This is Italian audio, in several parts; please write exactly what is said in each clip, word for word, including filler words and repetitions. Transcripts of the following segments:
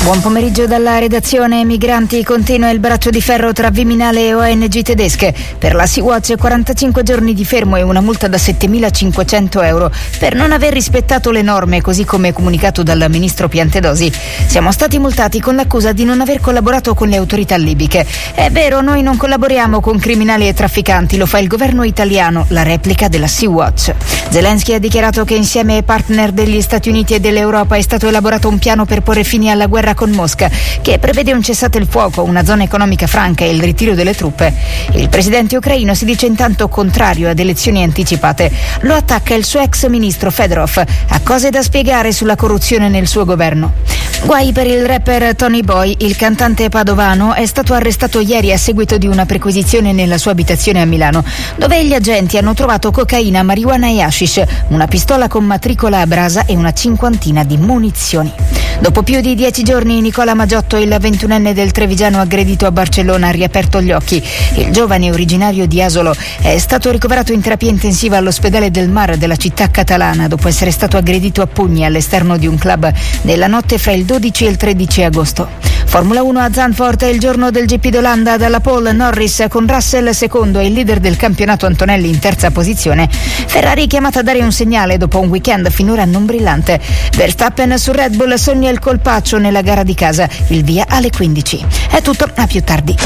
Buon pomeriggio dalla redazione. Migranti, continua il braccio di ferro tra Viminale e O N G tedesche. Per la Sea-Watch quarantacinque giorni di fermo e una multa da settemilacinquecento euro per non aver rispettato le norme, così come comunicato dal ministro Piantedosi. Siamo stati multati con l'accusa di non aver collaborato con le autorità libiche. È vero, noi non collaboriamo con criminali e trafficanti, lo fa il governo italiano, la replica della Sea-Watch. Zelensky ha dichiarato che insieme ai partner degli Stati Uniti e dell'Europa è stato elaborato un piano per porre fine alla guerra con Mosca, che prevede un cessate il fuoco, una zona economica franca e il ritiro delle truppe. Il presidente ucraino si dice intanto contrario ad elezioni anticipate. Lo attacca il suo ex ministro Fedorov, ha cose da spiegare sulla corruzione nel suo governo. Guai per il rapper Tony Boy. Il cantante padovano è stato arrestato ieri a seguito di una perquisizione nella sua abitazione a Milano, dove gli agenti hanno trovato cocaina, marijuana e hashish, una pistola con matricola a brasa e una cinquantina di munizioni. Dopo più di dieci giorni, Nicola Maggiotto, il ventunenne del Trevigiano aggredito a Barcellona, ha riaperto gli occhi. Il giovane, originario di Asolo, è stato ricoverato in terapia intensiva all'ospedale del Mar della città catalana dopo essere stato aggredito a pugni all'esterno di un club nella notte fra il dodici e il tredici agosto. Formula uno a Zandvoort, è il giorno del G P d'Olanda. Dalla pole Norris con Russell secondo e il leader del campionato Antonelli in terza posizione. Ferrari chiamata a dare un segnale dopo un weekend finora non brillante. Verstappen su Red Bull sogna il colpaccio nella gara di casa. Il via alle quindici. È tutto, a più tardi.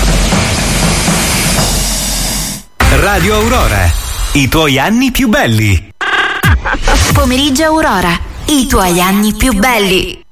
Radio Aurora, i tuoi anni più belli. Pomeriggio Aurora, i tuoi anni più belli.